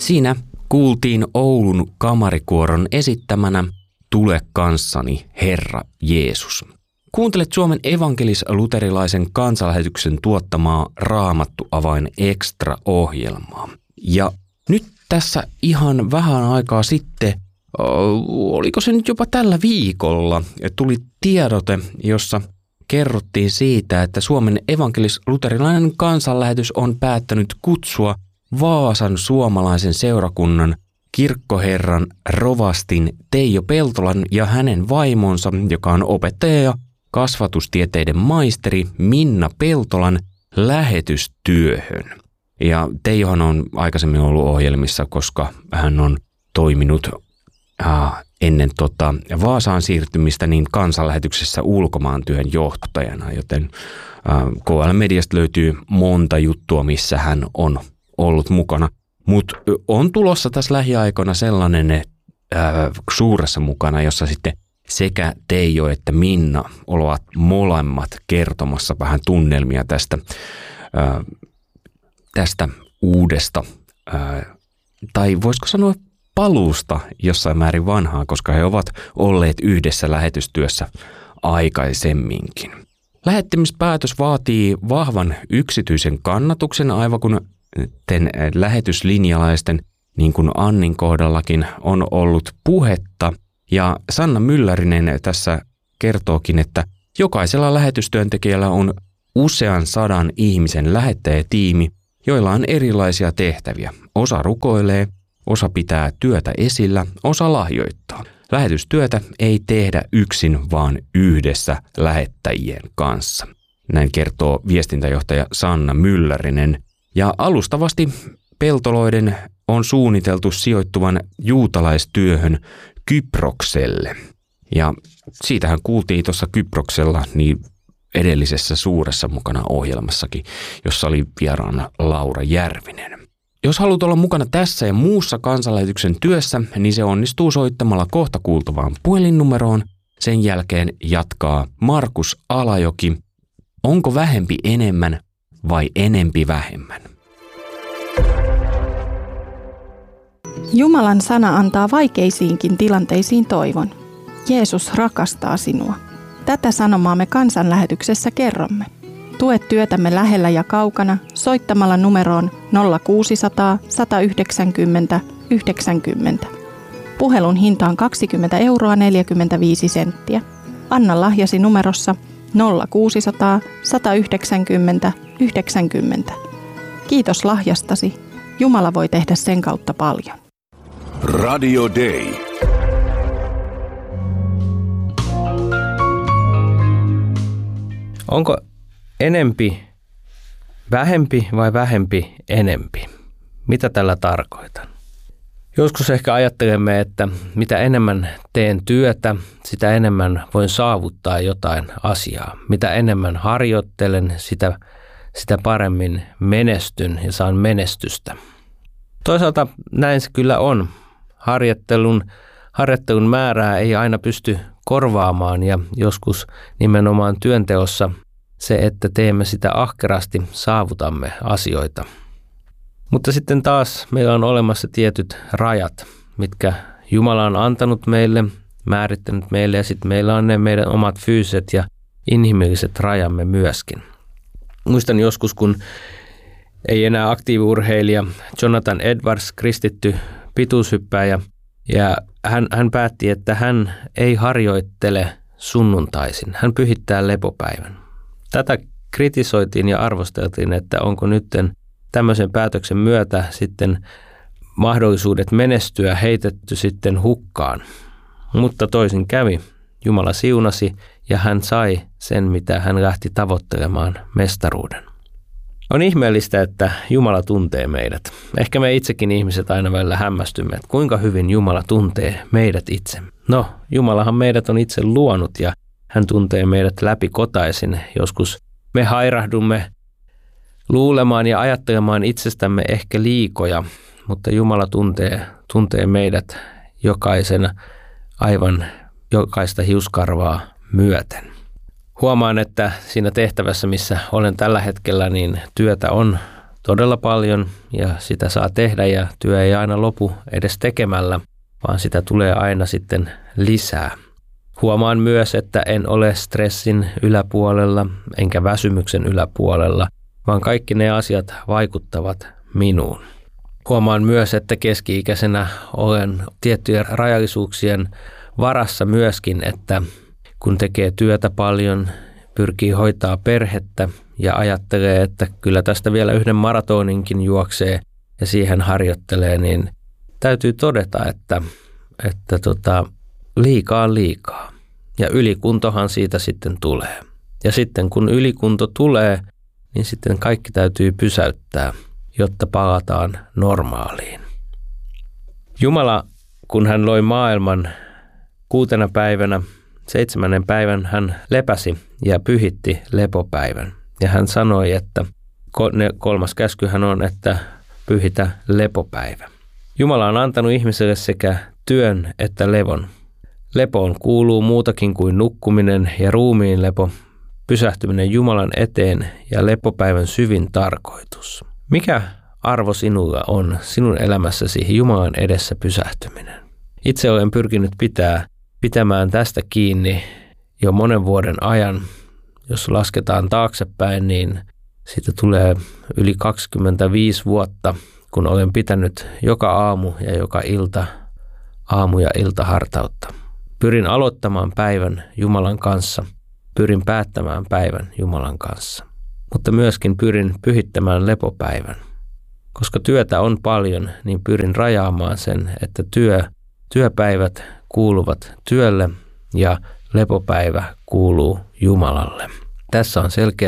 Siinä kuultiin Oulun kamarikuoron esittämänä Tule kanssani, Herra Jeesus. Kuuntelet Suomen evankelis-luterilaisen kansanlähetyksen tuottamaa Raamattu Avain Extra-ohjelmaa. Ja nyt tässä ihan vähän aikaa sitten, oliko se nyt jopa tällä viikolla, tuli tiedote, jossa kerrottiin siitä, että Suomen evankelis-luterilainen kansanlähetys on päättänyt kutsua Vaasan suomalaisen seurakunnan kirkkoherran rovastin Teijo Peltolan ja hänen vaimonsa, joka on opettaja ja kasvatustieteiden maisteri Minna Peltolan lähetystyöhön. Ja Teijohan on aikaisemmin ollut ohjelmissa, koska hän on toiminut ennen Vaasaan siirtymistä niin kansanlähetyksessä ulkomaantyön johtajana, joten KL-mediasta löytyy monta juttua, missä hän on ollut mukana. Mutta on tulossa tässä lähiaikoina sellainen suuressa mukana, jossa sitten sekä Teijo että Minna ovat molemmat kertomassa vähän tunnelmia tästä uudesta, tai voisiko sanoa paluusta jossain määrin vanhaa, koska he ovat olleet yhdessä lähetystyössä aikaisemminkin. Lähettämispäätös vaatii vahvan yksityisen kannatuksen, aivan kun lähetyslinjalaisten, niin kuin Annin kohdallakin, on ollut puhetta. Ja Sanna Myllärinen tässä kertookin, että jokaisella lähetystyöntekijällä on usean 100 ihmisen lähettäjätiimi, joilla on erilaisia tehtäviä. Osa rukoilee, osa pitää työtä esillä, osa lahjoittaa. Lähetystyötä ei tehdä yksin, vaan yhdessä lähettäjien kanssa. Näin kertoo viestintäjohtaja Sanna Myllärinen. Ja alustavasti Peltoloiden on suunniteltu sijoittuvan juutalaistyöhön Kyprokselle. Ja siitähän kuultiin tuossa Kyproksella niin edellisessä suuressa mukana ohjelmassakin, jossa oli vieraana Laura Järvinen. Jos haluat olla mukana tässä ja muussa kansanlähetyksen työssä, niin se onnistuu soittamalla kohta kuultavaan puhelinnumeroon. Sen jälkeen jatkaa Markus Alajoki. Onko vähempi enemmän vai enempi vähemmän? Jumalan sana antaa vaikeisiinkin tilanteisiin toivon. Jeesus rakastaa sinua. Tätä sanomaa me kansanlähetyksessä kerromme. Tue työtämme lähellä ja kaukana soittamalla numeroon 0600 190 90. Puhelun hinta on 20,45 €. Anna lahjasi numerossa 0600 190 90. Kiitos lahjastasi. Jumala voi tehdä sen kautta paljon. Radio Day. Onko enempi vähempi vai vähempi enempi? Mitä tällä tarkoitan? Joskus ehkä ajattelemme, että mitä enemmän teen työtä, sitä enemmän voin saavuttaa jotain asiaa. Mitä enemmän harjoittelen, sitä paremmin menestyn ja saan menestystä. Toisaalta näin se kyllä on. Harjoittelun määrää ei aina pysty korvaamaan ja joskus nimenomaan työnteossa se, että teemme sitä ahkerasti, saavutamme asioita. Mutta sitten taas meillä on olemassa tietyt rajat, mitkä Jumala on antanut meille, määrittänyt meille ja sitten meillä on ne meidän omat fyysiset ja inhimilliset rajamme myöskin. Muistan joskus, kun ei enää aktiiviurheilija Jonathan Edwards, kristitty pituushyppääjä, ja hän päätti, että hän ei harjoittele sunnuntaisin. Hän pyhittää lepopäivän. Tätä kritisoitiin ja arvosteltiin, että onko nyt tämmöisen päätöksen myötä sitten mahdollisuudet menestyä heitetty sitten hukkaan. Mutta toisin kävi. Jumala siunasi ja hän sai sen, mitä hän lähti tavoittelemaan, mestaruuden. On ihmeellistä, että Jumala tuntee meidät. Ehkä me itsekin ihmiset aina välillä hämmästymme, että kuinka hyvin Jumala tuntee meidät itse. No, Jumalahan meidät on itse luonut ja hän tuntee meidät läpikotaisin. Joskus me hairahdumme luulemaan ja ajattelemaan itsestämme ehkä liikoja, mutta Jumala tuntee meidät jokaisena aivan jokaista hiuskarvaa myöten. Huomaan, että siinä tehtävässä, missä olen tällä hetkellä, niin työtä on todella paljon ja sitä saa tehdä ja työ ei aina lopu edes tekemällä, vaan sitä tulee aina sitten lisää. Huomaan myös, että en ole stressin yläpuolella enkä väsymyksen yläpuolella, vaan kaikki ne asiat vaikuttavat minuun. Huomaan myös, että keski-ikäisenä olen tiettyjen rajallisuuksien varassa myöskin, että kun tekee työtä paljon, pyrkii hoitaa perhettä ja ajattelee, että kyllä tästä vielä yhden maratoninkin juoksee ja siihen harjoittelee, niin täytyy todeta, että liikaa on liikaa. Ja ylikuntohan siitä sitten tulee. Ja sitten kun ylikunto tulee, niin sitten kaikki täytyy pysäyttää, jotta palataan normaaliin. Jumala, kun hän loi maailman 6. päivänä, 7. päivän hän lepäsi ja pyhitti lepopäivän. Ja hän sanoi, että 3. käskyhän on, että pyhitä lepopäivä. Jumala on antanut ihmiselle sekä työn että levon. Lepoon kuuluu muutakin kuin nukkuminen ja ruumiin lepo, pysähtyminen Jumalan eteen ja lepopäivän syvin tarkoitus. Mikä arvo sinulla on sinun elämässäsi Jumalan edessä pysähtyminen? Itse olen pyrkinyt pitämään tästä kiinni jo monen vuoden ajan. Jos lasketaan taaksepäin, niin siitä tulee yli 25 vuotta, kun olen pitänyt joka aamu ja joka ilta aamu- ja iltahartautta. Pyrin aloittamaan päivän Jumalan kanssa, pyrin päättämään päivän Jumalan kanssa, mutta myöskin pyrin pyhittämään lepopäivän. Koska työtä on paljon, niin pyrin rajaamaan sen, että työpäivät kuuluvat työlle ja lepopäivä kuuluu Jumalalle. Tässä on selkeä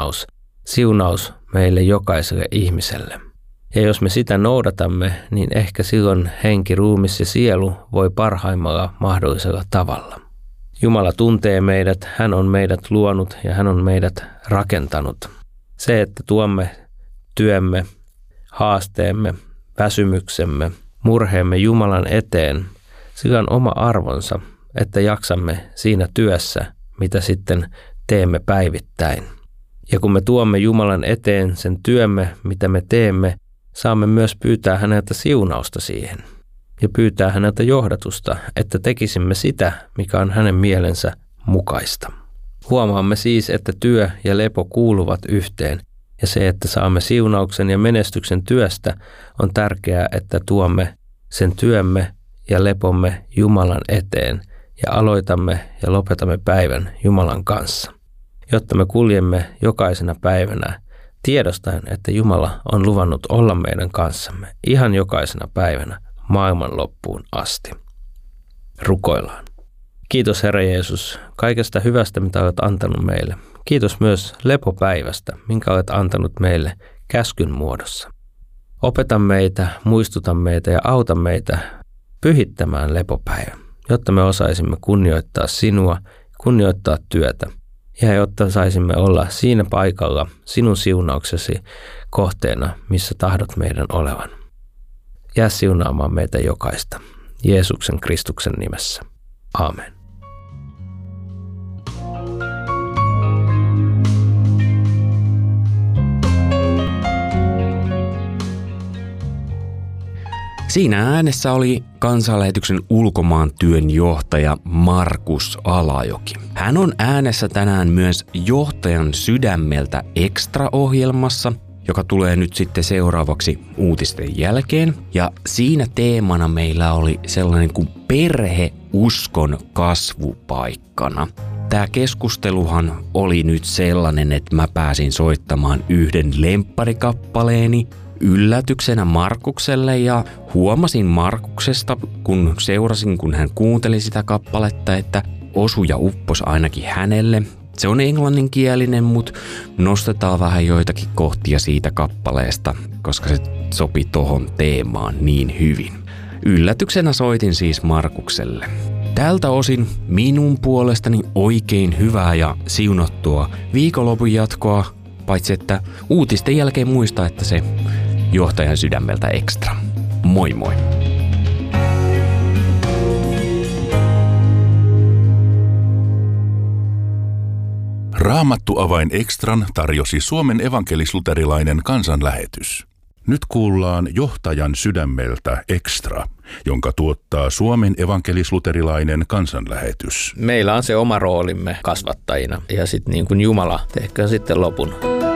siunaus meille jokaiselle ihmiselle. Ja jos me sitä noudatamme, niin ehkä silloin henki, ruumis ja sielu voi parhaimmalla mahdollisella tavalla. Jumala tuntee meidät, hän on meidät luonut ja hän on meidät rakentanut. Se, että tuomme työmme, haasteemme, väsymyksemme, murheemme Jumalan eteen, sillä on oma arvonsa, että jaksamme siinä työssä, mitä sitten teemme päivittäin. Ja kun me tuomme Jumalan eteen sen työmme, mitä me teemme, saamme myös pyytää häneltä siunausta siihen ja pyytää häneltä johdatusta, että tekisimme sitä, mikä on hänen mielensä mukaista. Huomaamme siis, että työ ja lepo kuuluvat yhteen ja se, että saamme siunauksen ja menestyksen työstä, on tärkeää, että tuomme sen työmme ja lepomme Jumalan eteen ja aloitamme ja lopetamme päivän Jumalan kanssa, jotta me kuljemme jokaisena päivänä tiedostaen, että Jumala on luvannut olla meidän kanssamme ihan jokaisena päivänä maailman loppuun asti. Rukoillaan. Kiitos Herra Jeesus kaikesta hyvästä, mitä olet antanut meille. Kiitos myös lepopäivästä, minkä olet antanut meille käskyn muodossa. Opeta meitä, muistuta meitä ja auta meitä pyhittämään lepopäivän, jotta me osaisimme kunnioittaa sinua, kunnioittaa työtä ja jotta saisimme olla siinä paikalla sinun siunauksesi kohteena, missä tahdot meidän olevan. Jää siunaamaan meitä jokaista. Jeesuksen Kristuksen nimessä. Aamen. Siinä äänessä oli kansanlähetyksen ulkomaantyön johtaja Markus Alajoki. Hän on äänessä tänään myös Johtajan sydämeltä Extra-ohjelmassa, joka tulee nyt sitten seuraavaksi uutisten jälkeen. Ja siinä teemana meillä oli sellainen kuin perhe uskon kasvupaikkana. Tämä keskusteluhan oli nyt sellainen, että mä pääsin soittamaan yhden lempparikappaleeni yllätyksenä Markukselle ja huomasin Markuksesta, kun seurasin, kun hän kuunteli sitä kappaletta, että osui ja uppos ainakin hänelle. Se on englanninkielinen, mutta nostetaan vähän joitakin kohtia siitä kappaleesta, koska se sopi tohon teemaan niin hyvin. Yllätyksenä soitin siis Markukselle. Tältä osin minun puolestani oikein hyvää ja siunattua viikonlopun jatkoa, paitsi että uutisten jälkeen muista, että se Johtajan sydämeltä Extra. Moi moi! Raamattuavain Extran tarjosi Suomen evankelis-luterilainen kansanlähetys. Nyt kuullaan Johtajan sydämeltä Extra, jonka tuottaa Suomen evankelis-luterilainen kansanlähetys. Meillä on se oma roolimme kasvattajina ja sitten niin kuin Jumala tehköön sitten lopun.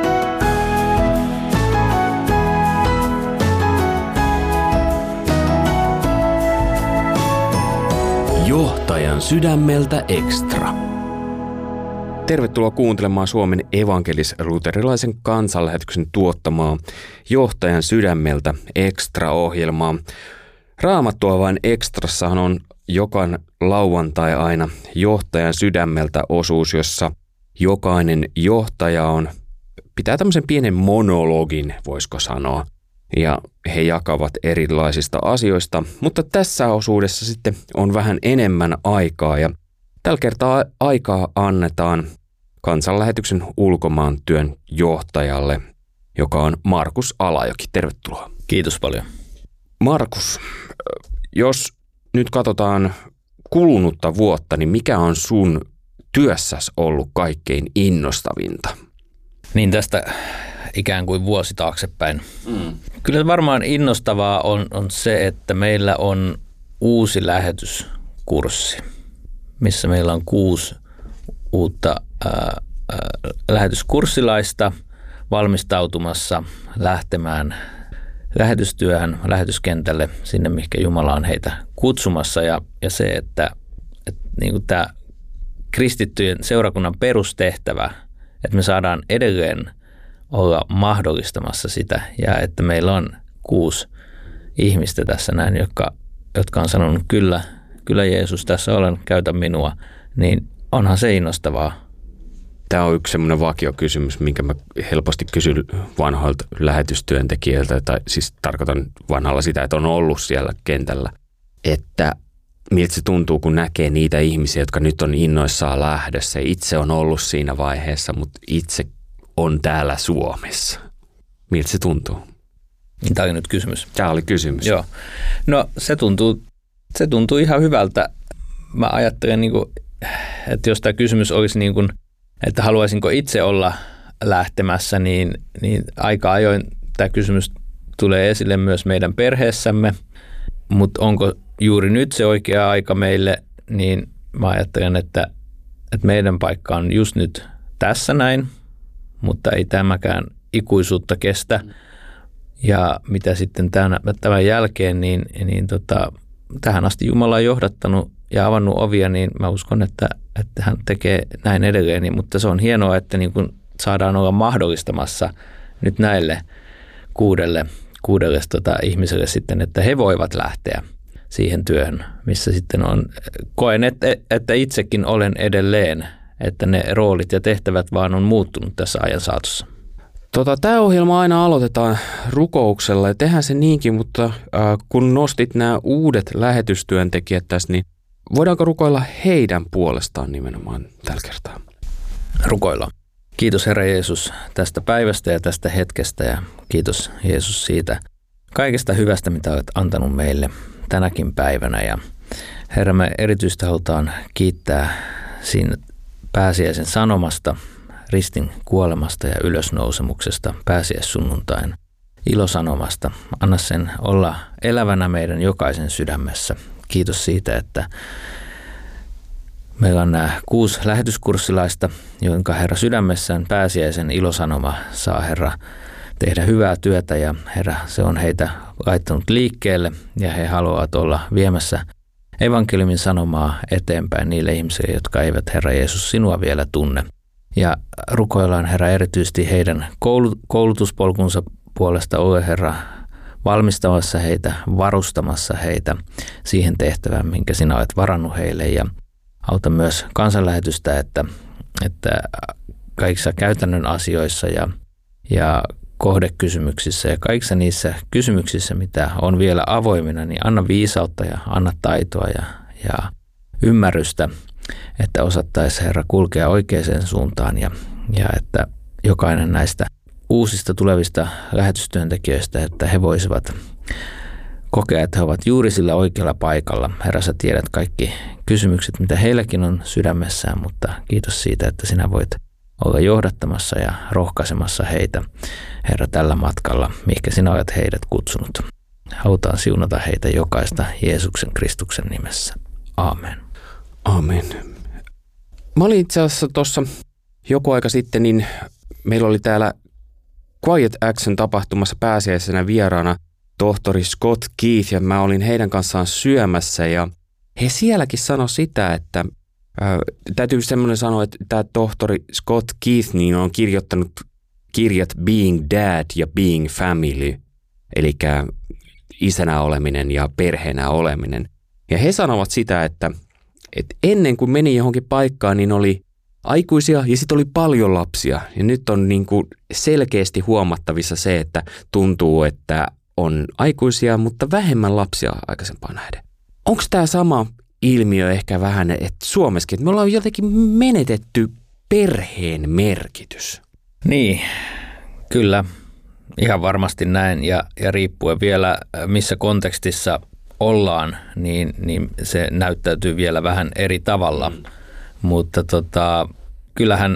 Johtajan sydämeltä Extra. Tervetuloa kuuntelemaan Suomen evankelis-luterilaisen kansanlähetyksen tuottamaa Johtajan sydämeltä Extra-ohjelmaa. Raamattuavain Extrassahan on jokainen lauantai aina Johtajan sydämeltä -osuus, jossa jokainen johtaja pitää tämmöisen pienen monologin, voisiko sanoa. Ja he jakavat erilaisista asioista, mutta tässä osuudessa sitten on vähän enemmän aikaa ja tällä kertaa aikaa annetaan kansanlähetyksen ulkomaantyön johtajalle, joka on Markus Alajoki. Tervetuloa. Kiitos paljon. Markus, jos nyt katsotaan kulunutta vuotta, niin mikä on sun työssäsi ollut kaikkein innostavinta? Niin tästä ikään kuin vuosi taaksepäin. Kyllä varmaan innostavaa on se, että meillä on uusi lähetyskurssi, missä meillä on 6 uutta lähetyskurssilaista valmistautumassa lähtemään lähetystyöhön, lähetyskentälle, sinne mihinkä Jumala on heitä kutsumassa. Ja se, että niin kuin tämä kristittyjen seurakunnan perustehtävä, että me saadaan edelleen olla mahdollistamassa sitä ja että meillä on 6 ihmistä tässä näin, jotka on sanonut kyllä Jeesus, tässä olen, käytä minua, niin onhan se innostavaa. Tämä on yksi semmoinen vakiokysymys, minkä mä helposti kysyn vanhoilta lähetystyöntekijöiltä, tai siis tarkoitan vanhalla sitä, että on ollut siellä kentällä, että miltä se tuntuu, kun näkee niitä ihmisiä, jotka nyt on innoissaan lähdössä. Itse on ollut siinä vaiheessa, mutta itse on täällä Suomessa. Miltä se tuntuu? Tämä oli nyt kysymys. Tämä oli kysymys. Joo. No se tuntuu ihan hyvältä. Mä ajattelen, että jos tämä kysymys olisi niin kuin, että haluaisinko itse olla lähtemässä, niin aika ajoin tämä kysymys tulee esille myös meidän perheessämme. Mutta onko juuri nyt se oikea aika meille, niin mä ajattelen, että meidän paikka on just nyt tässä näin, mutta ei tämäkään ikuisuutta kestä. Ja mitä sitten tämän jälkeen, niin tähän asti Jumala on johdattanut ja avannut ovia, niin mä uskon, että hän tekee näin edelleen. Mutta se on hienoa, että niin kun saadaan olla mahdollistamassa nyt näille kuudelle ihmiselle sitten, että he voivat lähteä siihen työhön, missä sitten on. Koen, että itsekin olen edelleen, että ne roolit ja tehtävät vaan on muuttunut tässä ajan saatossa. Tämä ohjelma aina aloitetaan rukouksella ja tehdään se niinkin, mutta kun nostit nämä uudet lähetystyöntekijät tässä, niin voidaanko rukoilla heidän puolestaan nimenomaan tällä kertaa? Rukoillaan. Kiitos Herra Jeesus tästä päivästä ja tästä hetkestä ja kiitos Jeesus siitä kaikesta hyvästä, mitä olet antanut meille tänäkin päivänä. Ja Herra, me erityisesti halutaan kiittää siinä pääsiäisen sanomasta, ristin kuolemasta ja ylösnousemuksesta, pääsiäissunnuntain ilosanomasta. Anna sen olla elävänä meidän jokaisen sydämessä. Kiitos siitä, että meillä on nämä 6 lähetyskurssilaista, jonka Herra sydämessään pääsiäisen ilosanoma saa Herra tehdä hyvää työtä ja Herra se on heitä laittanut liikkeelle ja he haluavat olla viemässä evankeliumin sanomaa eteenpäin niille ihmisille, jotka eivät Herra Jeesus sinua vielä tunne. Ja rukoillaan Herra erityisesti heidän koulutuspolkunsa puolesta, ole Herra valmistamassa heitä, varustamassa heitä siihen tehtävään, minkä sinä olet varannut heille. Ja auta myös kansanlähetystä, että kaikissa käytännön asioissa ja kohdekysymyksissä ja kaikissa niissä kysymyksissä, mitä on vielä avoimina, niin anna viisautta ja anna taitoa ja ymmärrystä, että osattaisi Herra kulkea oikeaan suuntaan ja että jokainen näistä uusista tulevista lähetystyöntekijöistä, että he voisivat kokea, että he ovat juuri sillä oikealla paikalla. Herra, sä tiedät kaikki kysymykset, mitä heilläkin on sydämessään, mutta kiitos siitä, että sinä voit olla johdattamassa ja rohkaisemassa heitä, Herra, tällä matkalla, mihinkä sinä olet heidät kutsunut. Halutaan siunata heitä jokaista Jeesuksen Kristuksen nimessä. Aamen. Aamen. Mä olin itse asiassa tuossa joku aika sitten, niin meillä oli täällä Quiet Action -tapahtumassa pääsiäisenä vieraana tohtori Scott Keith, ja mä olin heidän kanssaan syömässä, ja he sielläkin sanoi sitä, että täytyy semmoinen sanoa, että tämä tohtori Scott Keith niin on kirjoittanut kirjat Being Dad ja Being Family, eli isänä oleminen ja perheenä oleminen. Ja he sanovat sitä, että ennen kuin meni johonkin paikkaan, niin oli aikuisia ja sitten oli paljon lapsia. Ja nyt on niin kuin selkeästi huomattavissa se, että tuntuu, että on aikuisia, mutta vähemmän lapsia aikaisempaan nähden. Onko tämä sama ilmiö ehkä vähän, että Suomessakin, että me ollaan jotenkin menetetty perheen merkitys? Niin, kyllä. Ihan varmasti näin, ja riippuen vielä missä kontekstissa ollaan, niin se näyttäytyy vielä vähän eri tavalla. Mutta kyllähän,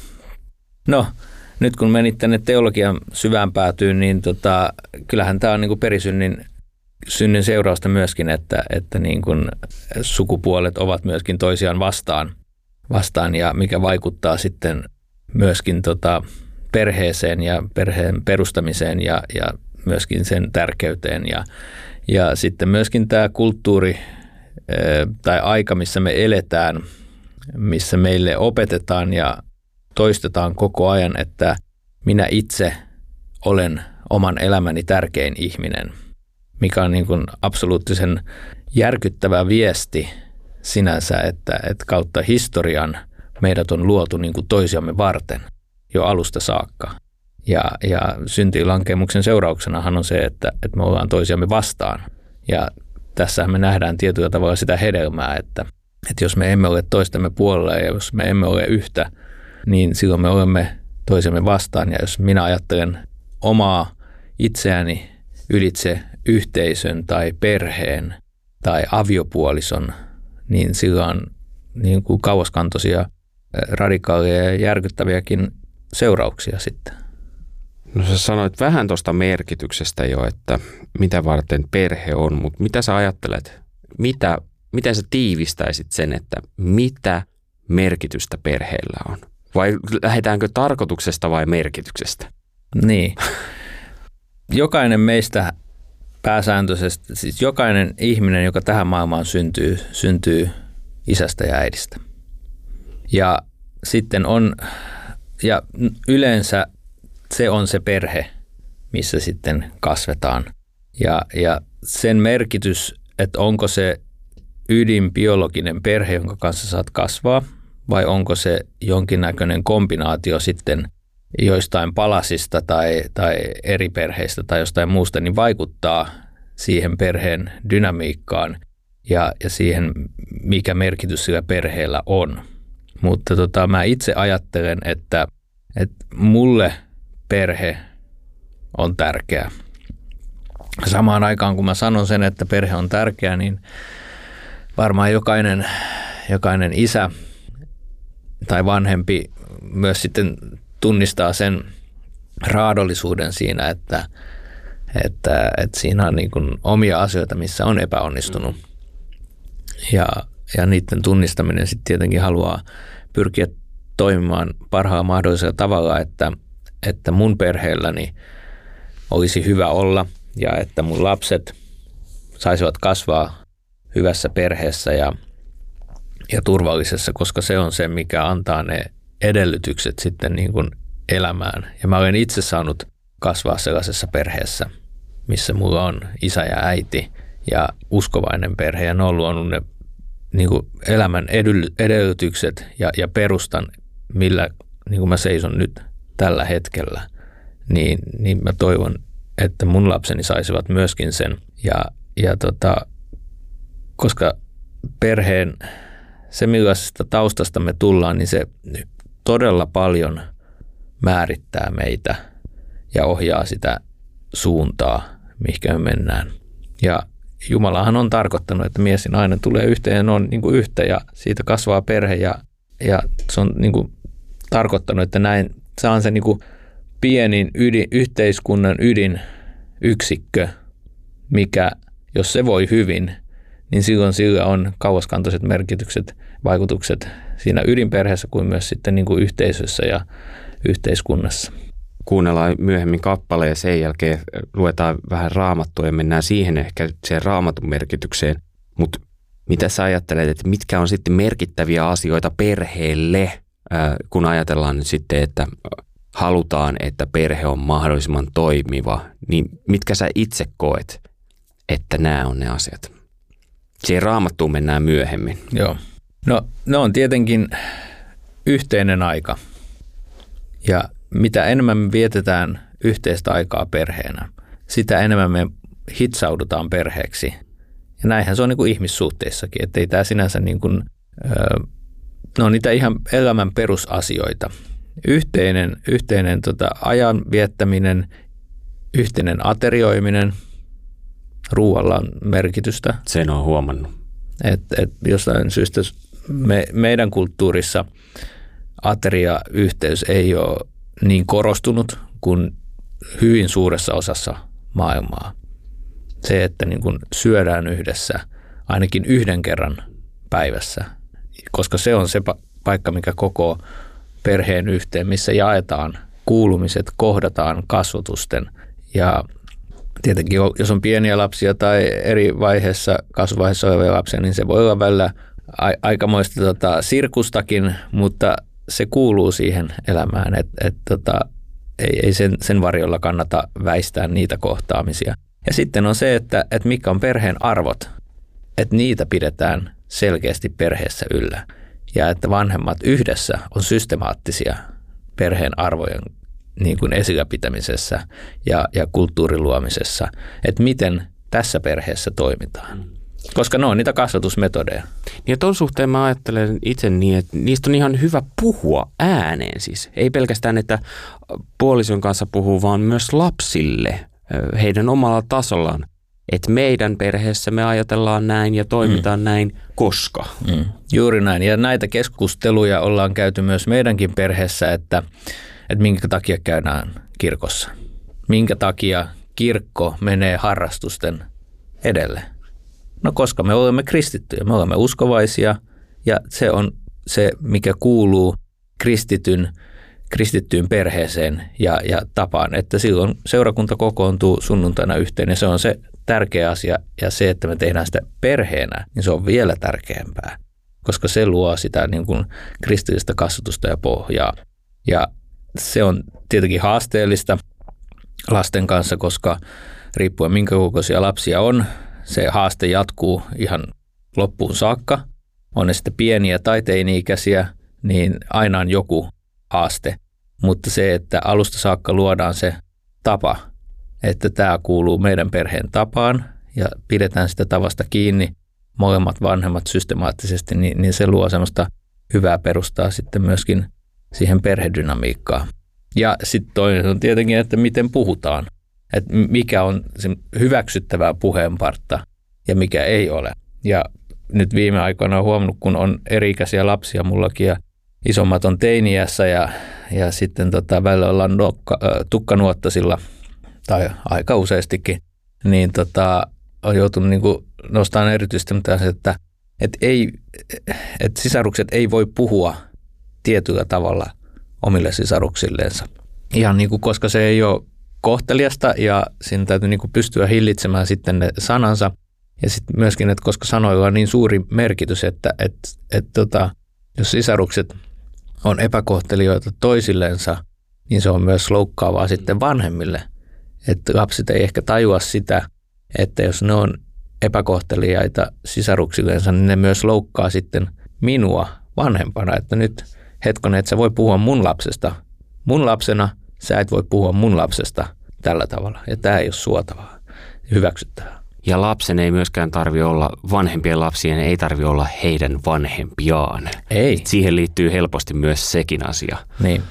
nyt kun menit tänne teologian syvään päätyyn, niin kyllähän tämä on niin kuin synnin seurausta myöskin, että niin kuin sukupuolet ovat myöskin toisiaan vastaan ja mikä vaikuttaa sitten myöskin perheeseen ja perheen perustamiseen ja myöskin sen tärkeyteen ja sitten myöskin tämä kulttuuri tai aika, missä me eletään, missä meille opetetaan ja toistetaan koko ajan, että minä itse olen oman elämäni tärkein ihminen, mikä on niin kuin absoluuttisen järkyttävä viesti sinänsä, että kautta historian meidät on luotu niin kuin toisiamme varten jo alusta saakka. Ja syntilankeemuksen seurauksenahan on se, että me ollaan toisiamme vastaan. Ja tässähän me nähdään tietyllä tavalla sitä hedelmää, että jos me emme ole toistemme puolella ja jos me emme ole yhtä, niin silloin me olemme toisiamme vastaan. Ja jos minä ajattelen omaa itseäni ylitse yhteisön tai perheen tai aviopuolison, niin sillä on niin kuin kauaskantoisia, radikaaleja ja järkyttäviäkin seurauksia sitten. No sä sanoit vähän tuosta merkityksestä jo, että mitä varten perhe on, mutta mitä sä ajattelet? Miten sä tiivistäisit sen, että mitä merkitystä perheellä on? Vai lähdetäänkö tarkoituksesta vai merkityksestä? Niin. Jokainen meistä pääsääntöisesti, siis jokainen ihminen, joka tähän maailmaan syntyy isästä ja äidistä. Ja sitten ja yleensä se on se perhe, missä sitten kasvetaan. Ja sen merkitys, että onko se ydinbiologinen perhe, jonka kanssa saat kasvaa, vai onko se jonkinnäköinen kombinaatio sitten joistain palasista tai eri perheistä tai jostain muusta, niin vaikuttaa siihen perheen dynamiikkaan ja siihen, mikä merkitys sillä perheellä on. Mutta mä itse ajattelen, että mulle perhe on tärkeä. Samaan aikaan, kun mä sanon sen, että perhe on tärkeä, niin varmaan jokainen isä tai vanhempi myös sitten tunnistaa sen raadollisuuden siinä, että siinä on niin kuin omia asioita, missä on epäonnistunut. Ja niiden tunnistaminen sitten tietenkin haluaa pyrkiä toimimaan parhaalla mahdollisella tavalla, että mun perheelläni olisi hyvä olla ja että mun lapset saisivat kasvaa hyvässä perheessä ja turvallisessa, koska se on se, mikä antaa ne edellytykset sitten niin kuin elämään. Ja mä olen itse saanut kasvaa sellaisessa perheessä, missä mulla on isä ja äiti ja uskovainen perhe ja ne on luonut ne niin kuin elämän edellytykset ja perustan, millä niin kuin mä seison nyt tällä hetkellä, niin mä toivon, että mun lapseni saisivat myöskin sen. Koska perheen, se millaisesta taustasta me tullaan, niin se todella paljon määrittää meitä ja ohjaa sitä suuntaa, mihinkä me mennään. Ja Jumalahan on tarkoittanut, että mies ja nainen tulee yhteen ja ne on niin kuin yhtä ja siitä kasvaa perhe ja se on niin kuin tarkoittanut, että näin se on se niin kuin pienin yhteiskunnan ydinyksikkö, mikä, jos se voi hyvin, niin silloin sillä on kauaskantoiset merkitykset, vaikutukset siinä ydinperheessä kuin myös sitten niin kuin yhteisössä ja yhteiskunnassa. Kuunnellaan myöhemmin kappale ja sen jälkeen luetaan vähän Raamattua ja mennään siihen ehkä siihen Raamatun merkitykseen. Mutta mitä sä ajattelet, että mitkä on sitten merkittäviä asioita perheelle, kun ajatellaan nyt sitten, että halutaan, että perhe on mahdollisimman toimiva, niin mitkä sä itse koet, että nämä on ne asiat? Siihen Raamattuun mennään myöhemmin. Joo. No ne on tietenkin yhteinen aika. Ja mitä enemmän me vietetään yhteistä aikaa perheenä, sitä enemmän me hitsaudutaan perheeksi. Ja näinhän se on niin kuin ihmissuhteissakin, että ei tämä sinänsä niin kuin, no niitä ihan elämän perusasioita. Yhteinen ajan viettäminen, yhteinen aterioiminen, ruoalla on merkitystä. Sen on huomannut. Et jostain syystä meidän kulttuurissa ateriayhteys ei ole niin korostunut kuin hyvin suuressa osassa maailmaa. Se, että niin kuin syödään yhdessä ainakin yhden kerran päivässä, koska se on se paikka, mikä koko perheen yhteen, missä jaetaan kuulumiset, kohdataan kasvatusten ja tietenkin jos on pieniä lapsia tai eri kasvuvaiheessa olevia lapsia, niin se voi olla välillä aikamoista sirkustakin, mutta se kuuluu siihen elämään, että ei sen varjolla kannata väistää niitä kohtaamisia. Ja sitten on se, että mikä on perheen arvot, että niitä pidetään selkeästi perheessä yllä. Ja että vanhemmat yhdessä on systemaattisia perheen arvojen niin kuin esillä pitämisessä ja kulttuurin luomisessa, että miten tässä perheessä toimitaan. Koska ne on niitä kasvatusmetodeja. Ja ton suhteen mä ajattelen itse niin, että niistä on ihan hyvä puhua ääneen siis. Ei pelkästään, että puolison kanssa puhuu, vaan myös lapsille heidän omalla tasollaan. Että meidän perheessä me ajatellaan näin ja toimitaan näin, koska. Juuri näin. Ja näitä keskusteluja ollaan käyty myös meidänkin perheessä, että minkä takia käydään kirkossa. Minkä takia kirkko menee harrastusten edelle. No koska me olemme kristittyjä, me olemme uskovaisia ja se on se, mikä kuuluu kristittyyn perheeseen ja tapaan, että silloin seurakunta kokoontuu sunnuntaina yhteen ja se on se tärkeä asia ja se, että me tehdään sitä perheenä, niin se on vielä tärkeämpää, koska se luo sitä niin kuin kristillistä kasvatusta ja pohjaa. Ja se on tietenkin haasteellista lasten kanssa, koska riippuen minkä kokoisia lapsia on, se haaste jatkuu ihan loppuun saakka. On ne sitten pieniä tai teini-ikäisiä, niin aina on joku haaste. Mutta se, että alusta saakka luodaan se tapa, että tämä kuuluu meidän perheen tapaan ja pidetään sitä tavasta kiinni molemmat vanhemmat systemaattisesti, niin se luo semmoista hyvää perustaa sitten myöskin siihen perhedynamiikkaan. Ja sitten toinen on tietenkin, että miten puhutaan. Että mikä on se hyväksyttävää puheenpartta ja mikä ei ole. Ja nyt viime aikoina olen huomannut, kun on eri-ikäisiä lapsia mullakin ja isommat on teiniässä ja sitten välillä ollaan tukkanuottasilla tai aika useastikin, niin on joutunut niin nostamaan erityisesti että sisarukset ei voi puhua tietyllä tavalla omille sisaruksillensa. Ihan niin kuin, koska se ei ole kohteliasta ja siinä täytyy niin kuin pystyä hillitsemään sitten ne sanansa. Ja sitten myöskin, että koska sanoilla on niin suuri merkitys, että jos sisarukset on epäkohtelijoita toisillensa, niin se on myös loukkaavaa sitten vanhemmille. Että lapset ei ehkä tajua sitä, että jos ne on epäkohtelijaita sisaruksillensa, niin ne myös loukkaa sitten minua vanhempana. Että nyt hetkonen, että sä voi puhua mun lapsesta. Mun lapsena sä et voi puhua mun lapsesta tällä tavalla. Ja tämä ei ole suotavaa ja hyväksyttävää. Ja lapsen ei myöskään tarvitse olla, vanhempien lapsien ei tarvitse olla heidän vanhempiaan. Ei. Siihen liittyy helposti myös sekin asia. Niin.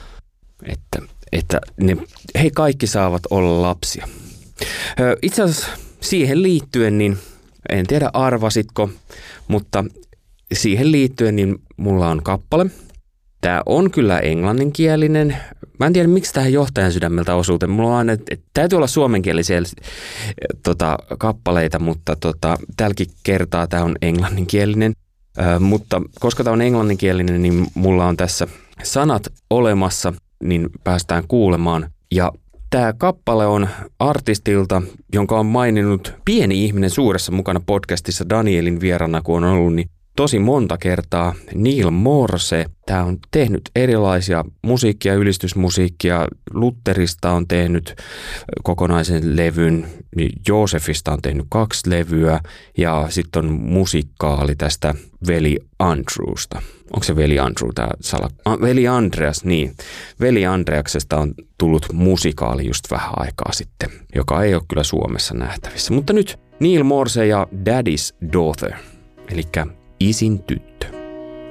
Että he kaikki saavat olla lapsia. Itse asiassa siihen liittyen, niin en tiedä arvasitko, mutta siihen liittyen niin mulla on kappale, Tämä on kyllä englanninkielinen. Mä en tiedä, miksi tähän Johtajan sydämeltä osuuteen. Mulla on aina, että täytyy olla suomenkielisiä kappaleita, mutta tälläkin kertaa tämä on englanninkielinen. Mutta koska tämä on englanninkielinen, niin mulla on tässä sanat olemassa, niin päästään kuulemaan. Ja tämä kappale on artistilta, jonka on maininnut Pieni ihminen suuressa mukana podcastissa Danielin vierana, kun on ollut, niin tosi monta kertaa. Neil Morse. Tämä on tehnyt erilaisia musiikkia, ylistysmusiikkia. Lutherista on tehnyt kokonaisen levyn. Joosefista on tehnyt 2 levyä. Ja sitten on musikaali tästä Veli Andrewsta. Onko se Veli Andrew tämä Veli Andreas, niin. Veli Andreaksesta on tullut musikaali just vähän aikaa sitten, joka ei ole kyllä Suomessa nähtävissä. Mutta nyt Neil Morse ja Daddy's Daughter, eli isin tyttö.